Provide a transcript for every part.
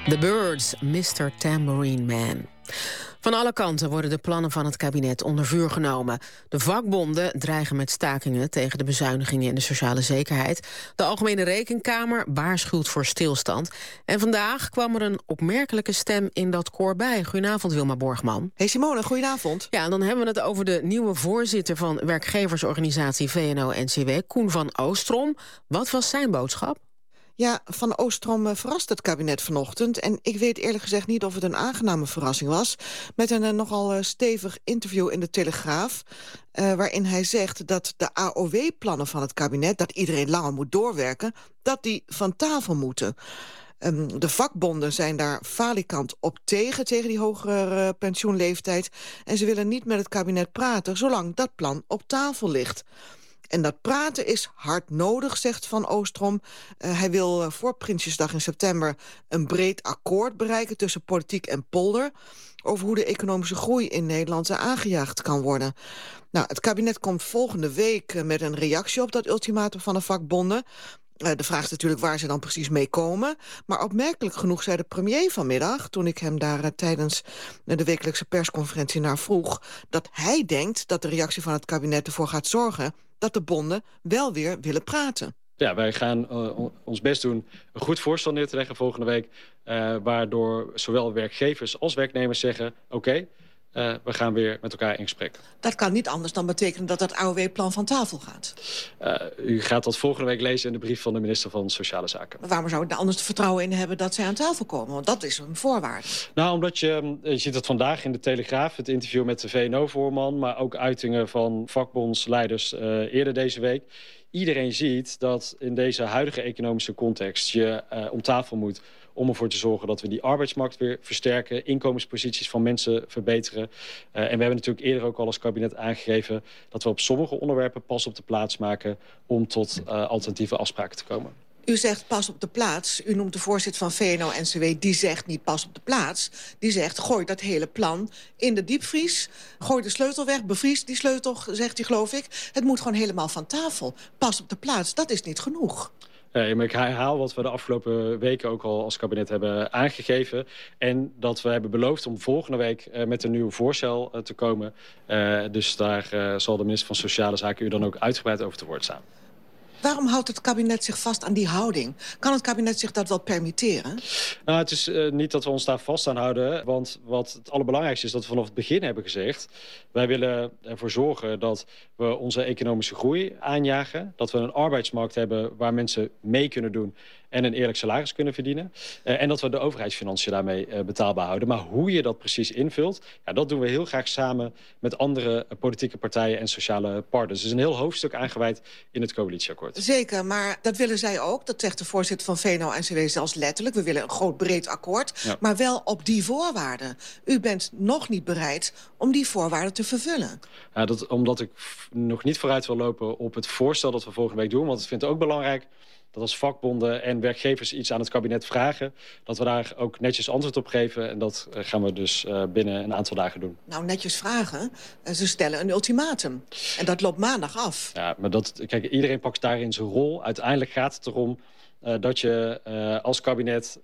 The Birds, Mr. Tambourine Man. Van alle kanten worden de plannen van het kabinet onder vuur genomen. De vakbonden dreigen met stakingen tegen de bezuinigingen in de sociale zekerheid. De Algemene Rekenkamer waarschuwt voor stilstand. En vandaag kwam er een opmerkelijke stem in dat koor bij. Goedenavond, Wilma Borgman. Hey Simone, goedenavond. Ja, en dan hebben we het over de nieuwe voorzitter van werkgeversorganisatie VNO-NCW, Koen van Oostrom. Wat was zijn boodschap? Ja, Van Oostrom verrast het kabinet vanochtend. En ik weet eerlijk gezegd niet of het een aangename verrassing was. Met een nogal stevig interview in de Telegraaf. Waarin hij zegt dat de AOW-plannen van het kabinet, dat iedereen langer moet doorwerken, dat die van tafel moeten. De vakbonden zijn daar falikant op tegen die hogere pensioenleeftijd. En ze willen niet met het kabinet praten, zolang dat plan op tafel ligt. En dat praten is hard nodig, zegt Van Oostrom. Hij wil voor Prinsjesdag in september een breed akkoord bereiken tussen politiek en polder over hoe de economische groei in Nederland aangejaagd kan worden. Nou, het kabinet komt volgende week met een reactie op dat ultimatum van de vakbonden. De vraag is natuurlijk waar ze dan precies mee komen. Maar opmerkelijk genoeg zei de premier vanmiddag, toen ik hem daar tijdens de wekelijkse persconferentie naar vroeg, dat hij denkt dat de reactie van het kabinet ervoor gaat zorgen dat de bonden wel weer willen praten. Ja, wij gaan ons best doen een goed voorstel neer te leggen volgende week, waardoor zowel werkgevers als werknemers zeggen, oké, we gaan weer met elkaar in gesprek. Dat kan niet anders dan betekenen dat het AOW-plan van tafel gaat. U gaat dat volgende week lezen in de brief van de minister van Sociale Zaken. Maar waarom zou ik er anders vertrouwen in hebben dat zij aan tafel komen? Want dat is een voorwaarde. Nou, omdat je ziet het vandaag in de Telegraaf, het interview met de VNO-voorman, maar ook uitingen van vakbondsleiders eerder deze week. Iedereen ziet dat in deze huidige economische context je om tafel moet om ervoor te zorgen dat we die arbeidsmarkt weer versterken, inkomensposities van mensen verbeteren. En we hebben natuurlijk eerder ook al als kabinet aangegeven dat we op sommige onderwerpen pas op de plaats maken om tot alternatieve afspraken te komen. U zegt pas op de plaats. U noemt de voorzitter van VNO-NCW. Die zegt niet pas op de plaats. Die zegt, gooi dat hele plan in de diepvries. Gooi de sleutel weg, bevries die sleutel, zegt hij, geloof ik. Het moet gewoon helemaal van tafel. Pas op de plaats, dat is niet genoeg. Maar ik herhaal wat we de afgelopen weken ook al als kabinet hebben aangegeven. En dat we hebben beloofd om volgende week met een nieuw voorstel te komen. Dus daar zal de minister van Sociale Zaken u dan ook uitgebreid over te woord staan. Waarom houdt het kabinet zich vast aan die houding? Kan het kabinet zich dat wel permitteren? Nou, het is niet dat we ons daar vast aan houden. Want wat het allerbelangrijkste is dat we vanaf het begin hebben gezegd, wij willen ervoor zorgen dat we onze economische groei aanjagen. Dat we een arbeidsmarkt hebben waar mensen mee kunnen doen en een eerlijk salaris kunnen verdienen. En dat we de overheidsfinanciën daarmee betaalbaar houden. Maar hoe je dat precies invult, ja, dat doen we heel graag samen met andere politieke partijen en sociale partners. Er is een heel hoofdstuk aangewijd in het coalitieakkoord. Zeker, maar dat willen zij ook. Dat zegt de voorzitter van VNO-NCW zelfs letterlijk. We willen een groot breed akkoord, ja, maar wel op die voorwaarden. U bent nog niet bereid om die voorwaarden te vervullen. Ja, omdat ik nog niet vooruit wil lopen op het voorstel dat we volgende week doen. Want ik vind het ook belangrijk dat als vakbonden en werkgevers iets aan het kabinet vragen, dat we daar ook netjes antwoord op geven. En dat gaan we dus binnen een aantal dagen doen. Nou, netjes vragen. Ze stellen een ultimatum. En dat loopt maandag af. Ja, maar kijk, iedereen pakt daarin zijn rol. Uiteindelijk gaat het erom dat je als kabinet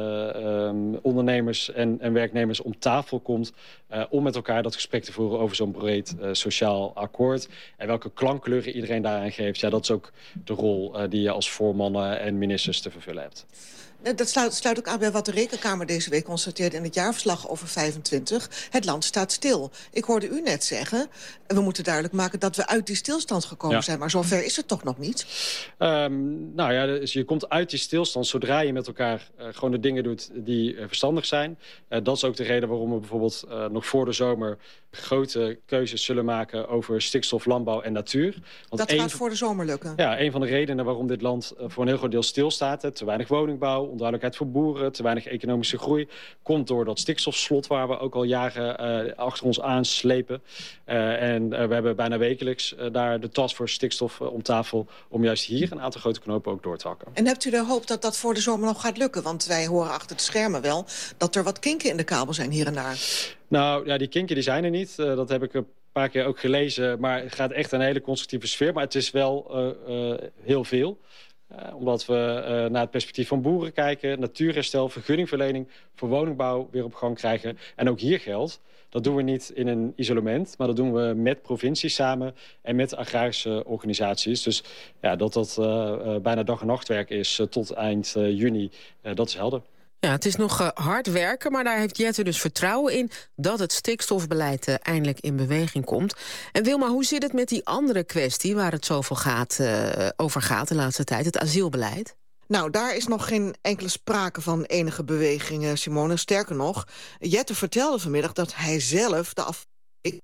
ondernemers en werknemers om tafel komt om met elkaar dat gesprek te voeren over zo'n breed sociaal akkoord. En welke klankkleuren iedereen daaraan geeft, ja, dat is ook de rol die je als voormannen en ministers te vervullen hebt. Dat sluit ook aan bij wat de Rekenkamer deze week constateerde in het jaarverslag over 25. Het land staat stil. Ik hoorde u net zeggen, we moeten duidelijk maken dat we uit die stilstand gekomen zijn. Maar zover is het toch nog niet? Nou ja, dus je komt uit die stilstand zodra je met elkaar gewoon de dingen doet die verstandig zijn. Dat is ook de reden waarom we bijvoorbeeld nog voor de zomer grote keuzes zullen maken over stikstof, landbouw en natuur. Want dat gaat voor de zomer lukken? Ja, een van de redenen waarom dit land voor een heel groot deel stilstaat, te weinig woningbouw, onduidelijkheid voor boeren, te weinig economische groei, komt door dat stikstofslot waar we ook al jaren achter ons aanslepen. En we hebben bijna wekelijks daar de taskforce stikstof om tafel om juist hier een aantal grote knopen ook door te hakken. En hebt u de hoop dat dat voor de zomer nog gaat lukken? Want wij horen achter de schermen wel dat er wat kinken in de kabel zijn hier en daar. Nou ja, die kinken die zijn er niet. Dat heb ik een paar keer ook gelezen. Maar het gaat echt een hele constructieve sfeer. Maar het is wel heel veel. Omdat we naar het perspectief van boeren kijken, natuurherstel, vergunningverlening voor woningbouw weer op gang krijgen. En ook hier geldt, dat doen we niet in een isolement, maar dat doen we met provincies samen en met agrarische organisaties. Dus ja, dat bijna dag- en nachtwerk is tot eind juni, dat is helder. Ja, het is nog hard werken, maar daar heeft Jette dus vertrouwen in dat het stikstofbeleid eindelijk in beweging komt. En Wilma, hoe zit het met die andere kwestie waar het zoveel over gaat de laatste tijd, het asielbeleid? Nou, daar is nog geen enkele sprake van enige beweging, Simone. Sterker nog, Jette vertelde vanmiddag dat hij zelf de afgelopen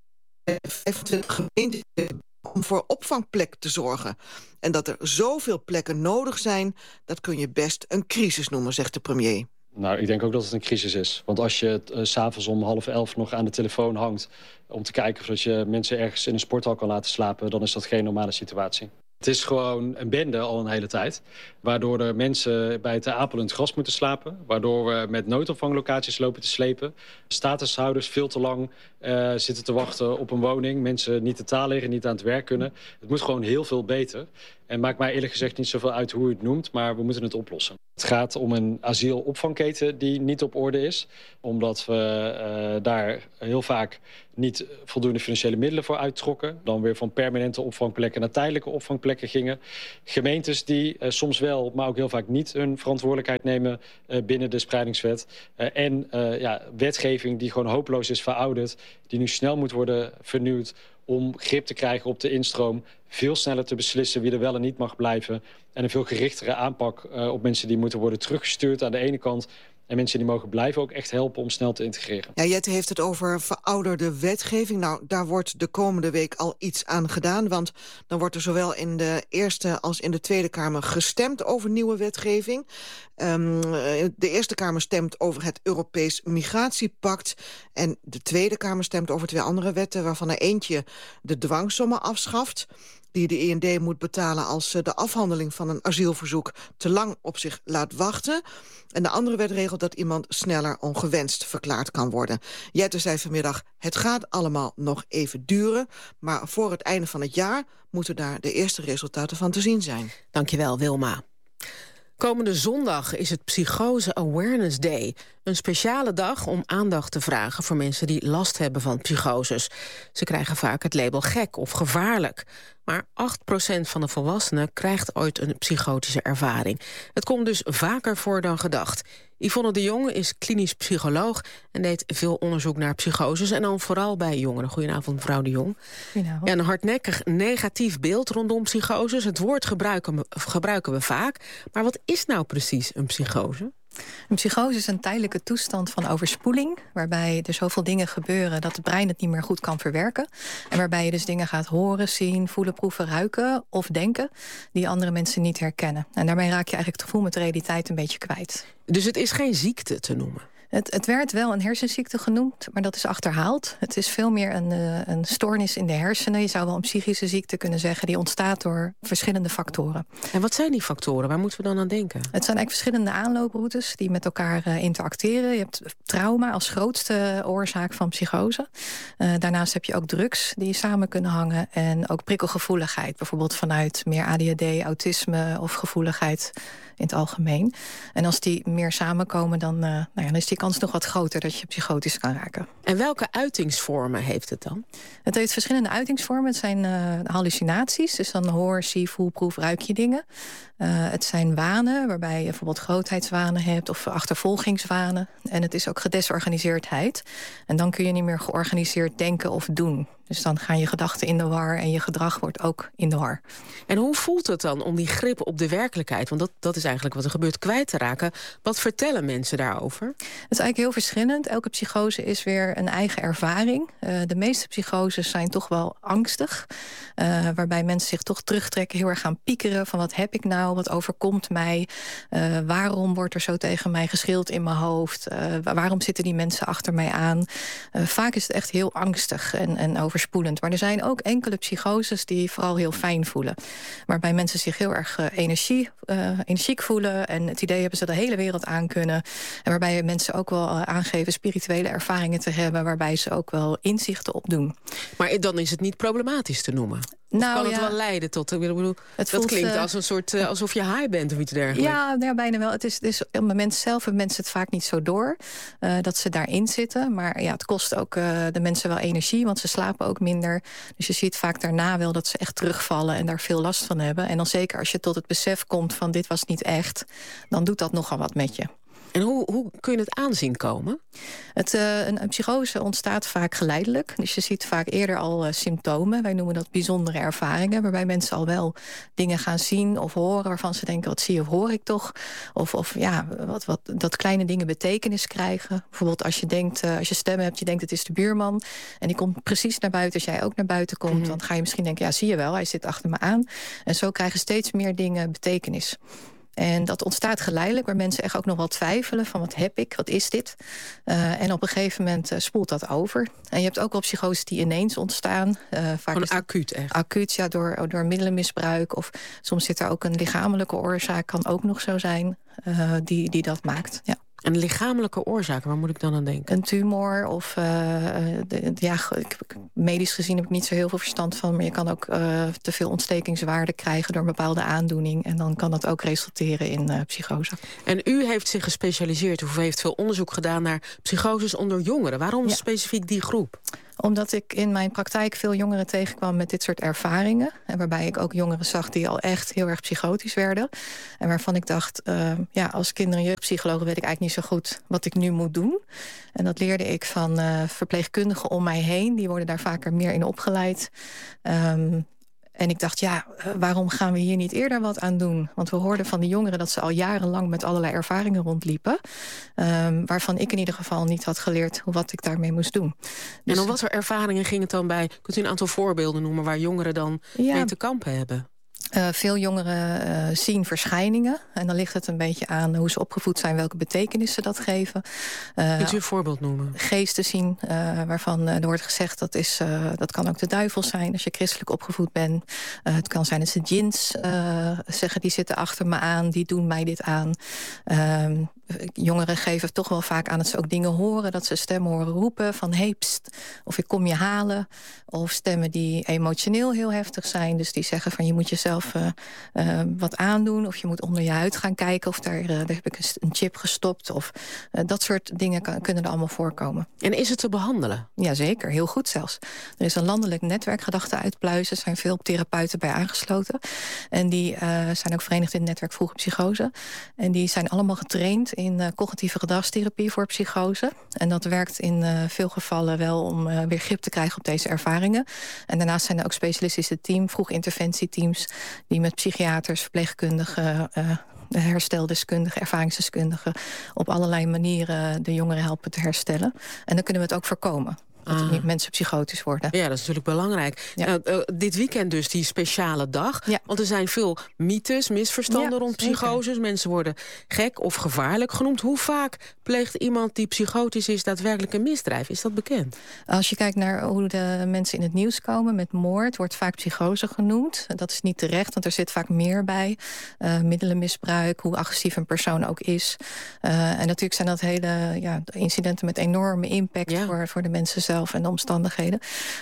25 gemeenten om voor opvangplek te zorgen. En dat er zoveel plekken nodig zijn, dat kun je best een crisis noemen, zegt de premier. Nou, ik denk ook dat het een crisis is. Want als je 's avonds om 10:30 nog aan de telefoon hangt om te kijken of je mensen ergens in een sporthal kan laten slapen, dan is dat geen normale situatie. Het is gewoon een bende al een hele tijd. Waardoor er mensen bij het apelend gras moeten slapen. Waardoor we met noodopvanglocaties lopen te slepen. Statushouders veel te lang zitten te wachten op een woning. Mensen niet de taal leren, niet aan het werk kunnen. Het moet gewoon heel veel beter. En maakt mij eerlijk gezegd niet zoveel uit hoe u het noemt, maar we moeten het oplossen. Het gaat om een asielopvangketen die niet op orde is. Omdat we daar heel vaak niet voldoende financiële middelen voor uittrokken. Dan weer van permanente opvangplekken naar tijdelijke opvangplekken gingen. Gemeentes die soms wel, maar ook heel vaak niet hun verantwoordelijkheid nemen binnen de spreidingswet. Wetgeving die gewoon hopeloos is verouderd. Die nu snel moet worden vernieuwd om grip te krijgen op de instroom. Veel sneller te beslissen wie er wel en niet mag blijven. En een veel gerichtere aanpak op mensen die moeten worden teruggestuurd aan de ene kant. En mensen die mogen blijven ook echt helpen om snel te integreren. Ja, Jette heeft het over verouderde wetgeving. Nou, daar wordt de komende week al iets aan gedaan. Want dan wordt er zowel in de Eerste als in de Tweede Kamer gestemd over nieuwe wetgeving. De Eerste Kamer stemt over het Europees Migratiepact. En de Tweede Kamer stemt over 2 andere wetten, waarvan er eentje de dwangsommen afschaft, die de IND moet betalen als de afhandeling van een asielverzoek te lang op zich laat wachten. En de andere wet regelt dat iemand sneller ongewenst verklaard kan worden. Jette zei vanmiddag, het gaat allemaal nog even duren, maar voor het einde van het jaar moeten daar de eerste resultaten van te zien zijn. Dankjewel, Wilma. Komende zondag is het Psychose Awareness Day. Een speciale dag om aandacht te vragen voor mensen die last hebben van psychoses. Ze krijgen vaak het label gek of gevaarlijk. Maar 8% van de volwassenen krijgt ooit een psychotische ervaring. Het komt dus vaker voor dan gedacht. Yvonne de Jong is klinisch psycholoog en deed veel onderzoek naar psychoses en dan vooral bij jongeren. Goedenavond, mevrouw de Jong. Goedenavond. Ja, een hardnekkig negatief beeld rondom psychoses. Het woord gebruiken we vaak. Maar wat is nou precies een psychose? Een psychose is een tijdelijke toestand van overspoeling, waarbij er zoveel dingen gebeuren dat het brein het niet meer goed kan verwerken. En waarbij je dus dingen gaat horen, zien, voelen, proeven, ruiken of denken die andere mensen niet herkennen. En daarmee raak je eigenlijk het gevoel met de realiteit een beetje kwijt. Dus het is geen ziekte te noemen? Het werd wel een hersenziekte genoemd, maar dat is achterhaald. Het is veel meer een stoornis in de hersenen. Je zou wel een psychische ziekte kunnen zeggen. Die ontstaat door verschillende factoren. En wat zijn die factoren? Waar moeten we dan aan denken? Het zijn eigenlijk verschillende aanlooproutes die met elkaar interacteren. Je hebt trauma als grootste oorzaak van psychose. Daarnaast heb je ook drugs die samen kunnen hangen. En ook prikkelgevoeligheid. Bijvoorbeeld vanuit meer ADHD, autisme of gevoeligheid in het algemeen. En als die meer samenkomen, dan is die kans nog wat groter dat je psychotisch kan raken. En welke uitingsvormen heeft het dan? Het heeft verschillende uitingsvormen. Het zijn hallucinaties, dus dan hoor, zie, voel, proef, ruik je dingen. Het zijn wanen, waarbij je bijvoorbeeld grootheidswanen hebt of achtervolgingswanen. En het is ook gedesorganiseerdheid. En dan kun je niet meer georganiseerd denken of doen. Dus dan gaan je gedachten in de war en je gedrag wordt ook in de war. En hoe voelt het dan om die grip op de werkelijkheid, want dat is eigenlijk wat er gebeurt, kwijt te raken? Wat vertellen mensen daarover? Het is eigenlijk heel verschillend. Elke psychose is weer een eigen ervaring. De meeste psychoses zijn toch wel angstig. Waarbij mensen zich toch terugtrekken, heel erg gaan piekeren van wat heb ik nou, wat overkomt mij? Waarom wordt er zo tegen mij geschreeuwd in mijn hoofd? Waarom zitten die mensen achter mij aan? Vaak is het echt heel angstig en overspoelend. Maar er zijn ook enkele psychoses die vooral heel fijn voelen. Waarbij mensen zich heel erg energiek voelen en het idee hebben ze de hele wereld aan kunnen. En waarbij mensen mensen ook wel aangeven spirituele ervaringen te hebben, waarbij ze ook wel inzichten opdoen. Maar dan is het niet problematisch te noemen? Of kan het wel leiden tot... Ik bedoel, dat klinkt als een soort alsof je high bent of iets dergelijks. Ja, bijna wel. Het is op het moment zelf hebben mensen het vaak niet zo door dat ze daarin zitten. Maar ja, het kost ook de mensen wel energie, want ze slapen ook minder. Dus je ziet vaak daarna wel dat ze echt terugvallen en daar veel last van hebben. En dan zeker als je tot het besef komt van dit was niet echt, dan doet dat nogal wat met je. En hoe kun je het aanzien komen? Een psychose ontstaat vaak geleidelijk. Dus je ziet vaak eerder al symptomen. Wij noemen dat bijzondere ervaringen, waarbij mensen al wel dingen gaan zien of horen waarvan ze denken, wat zie of hoor ik toch? Of dat kleine dingen betekenis krijgen. Bijvoorbeeld als je stemmen hebt, je denkt het is de buurman en die komt precies naar buiten als jij ook naar buiten komt. Dan ga je misschien denken, ja, zie je wel, hij zit achter me aan. En zo krijgen steeds meer dingen betekenis. En dat ontstaat geleidelijk, waar mensen echt ook nog wel twijfelen van wat heb ik, wat is dit? En op een gegeven moment spoelt dat over. En je hebt ook wel psychoses die ineens ontstaan. Gewoon acuut echt? Acuut, ja, door middelenmisbruik. Of soms zit er ook een lichamelijke oorzaak, kan ook nog zo zijn, die dat maakt, ja. En lichamelijke oorzaken, waar moet ik dan aan denken? Een tumor of... medisch gezien heb ik niet zo heel veel verstand van, maar je kan ook te veel ontstekingswaarde krijgen door een bepaalde aandoening. En dan kan dat ook resulteren in psychose. En u heeft zich gespecialiseerd, of heeft veel onderzoek gedaan naar psychoses onder jongeren. Waarom specifiek die groep? Omdat ik in mijn praktijk veel jongeren tegenkwam met dit soort ervaringen. En waarbij ik ook jongeren zag die al echt heel erg psychotisch werden. En waarvan ik dacht, als kinder- en jeugdpsycholoog weet ik eigenlijk niet zo goed wat ik nu moet doen. En dat leerde ik van verpleegkundigen om mij heen. Die worden daar vaker meer in opgeleid. En ik dacht, waarom gaan we hier niet eerder wat aan doen? Want we hoorden van die jongeren dat ze al jarenlang met allerlei ervaringen rondliepen. Waarvan ik in ieder geval niet had geleerd wat ik daarmee moest doen. Dus, en om wat voor ervaringen ging het dan bij? Kunt u een aantal voorbeelden noemen waar jongeren dan mee te kampen hebben? Veel jongeren zien verschijningen. En dan ligt het een beetje aan hoe ze opgevoed zijn, welke betekenis ze dat geven. Kunt u een voorbeeld noemen? Geesten zien, waarvan er wordt gezegd dat kan ook de duivel zijn als je christelijk opgevoed bent. Het kan zijn dat ze djinns zeggen, die zitten achter me aan, die doen mij dit aan. Jongeren geven toch wel vaak aan dat ze ook dingen horen, dat ze stemmen horen roepen van hey, pst, of ik kom je halen. Of stemmen die emotioneel heel heftig zijn. Dus die zeggen van je moet jezelf wat aandoen, of je moet onder je huid gaan kijken of daar heb ik een chip gestopt. Of dat soort dingen kunnen er allemaal voorkomen. En is het te behandelen? Jazeker, heel goed zelfs. Er is een landelijk netwerk gedachten uitpluizen. Er zijn veel therapeuten bij aangesloten. En die zijn ook verenigd in het netwerk Vroege Psychose. En die zijn allemaal getraind in cognitieve gedragstherapie voor psychose. En dat werkt in veel gevallen wel om weer grip te krijgen op deze ervaringen. En daarnaast zijn er ook specialistische teams, vroeginterventieteams, die met psychiaters, verpleegkundigen, hersteldeskundigen, ervaringsdeskundigen op allerlei manieren de jongeren helpen te herstellen. En dan kunnen we het ook voorkomen. Dat niet mensen psychotisch worden. Ja, dat is natuurlijk belangrijk. Ja. Dit weekend dus die speciale dag. Ja. Want er zijn veel mythes, misverstanden rond psychoses. Mensen worden gek of gevaarlijk genoemd. Hoe vaak pleegt iemand die psychotisch is daadwerkelijk een misdrijf? Is dat bekend? Als je kijkt naar hoe de mensen in het nieuws komen met moord, wordt vaak psychose genoemd. Dat is niet terecht, want er zit vaak meer bij. Middelenmisbruik, hoe agressief een persoon ook is. En natuurlijk zijn dat hele incidenten met enorme impact voor de mensen zelf en de omstandigheden.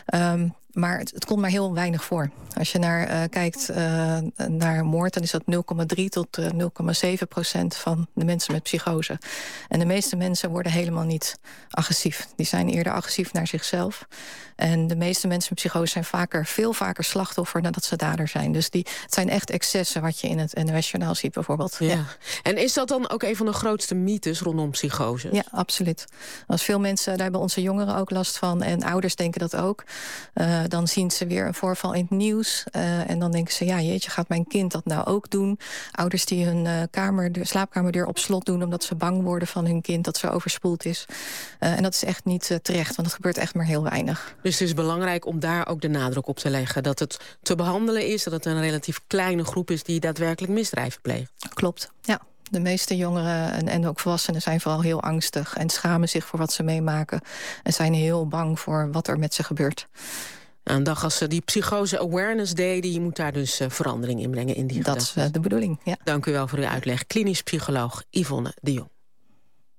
Maar het komt maar heel weinig voor. Als je kijkt naar moord, dan is dat 0,3 tot 0,7% van de mensen met psychose. En de meeste mensen worden helemaal niet agressief. Die zijn eerder agressief naar zichzelf. En de meeste mensen met psychose zijn veel vaker slachtoffer dan dat ze dader zijn. Dus het zijn echt excessen wat je in het NOS-journaal ziet bijvoorbeeld. Ja. En is dat dan ook een van de grootste mythes rondom psychose? Ja, absoluut. Als veel mensen, daar hebben onze jongeren ook last van en ouders denken dat ook. Dan zien ze weer een voorval in het nieuws. En dan denken ze, jeetje, gaat mijn kind dat nou ook doen? Ouders die hun slaapkamerdeur op slot doen omdat ze bang worden van hun kind dat ze overspoeld is. En dat is echt niet terecht, want dat gebeurt echt maar heel weinig. Dus het is belangrijk om daar ook de nadruk op te leggen. Dat het te behandelen is, dat het een relatief kleine groep is die daadwerkelijk misdrijven pleegt. Klopt, ja. De meeste jongeren en ook volwassenen zijn vooral heel angstig en schamen zich voor wat ze meemaken. En zijn heel bang voor wat er met ze gebeurt. Een dag als die Psychose Awareness Day, die moet daar dus verandering in brengen in die gedachten. Dat is de bedoeling, ja. Dank u wel voor uw uitleg. Klinisch psycholoog Yvonne de Jong.